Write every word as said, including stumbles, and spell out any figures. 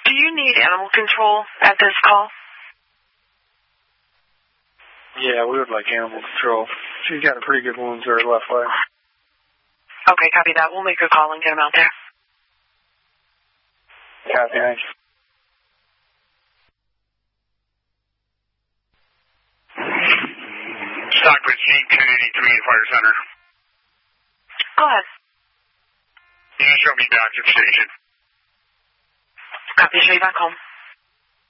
Do you need animal control at this call? Yeah, we would like animal control. She's got a pretty good wound to her left leg. Okay, copy that. We'll make a call and get him out there. Copy, thanks. Stockbridge Team ten eighty-three Fire Center. Go ahead. Can you show me back to the station? Copy, show you back home.